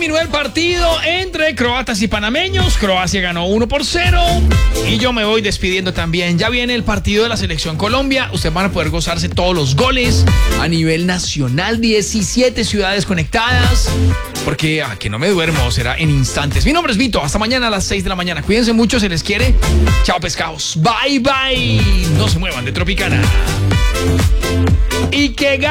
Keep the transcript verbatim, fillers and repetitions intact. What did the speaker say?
terminó el partido entre croatas y panameños. Croacia ganó uno por cero. Y yo me voy despidiendo también. Ya viene el partido de la Selección Colombia. Ustedes van a poder gozarse todos los goles a nivel nacional. diecisiete ciudades conectadas. Porque ah, que no me duermo, será en instantes. Mi nombre es Vito. Hasta mañana a las seis de la mañana. Cuídense mucho, se les quiere. Chao, pescados. Bye, bye. No se muevan de Tropicana. Y que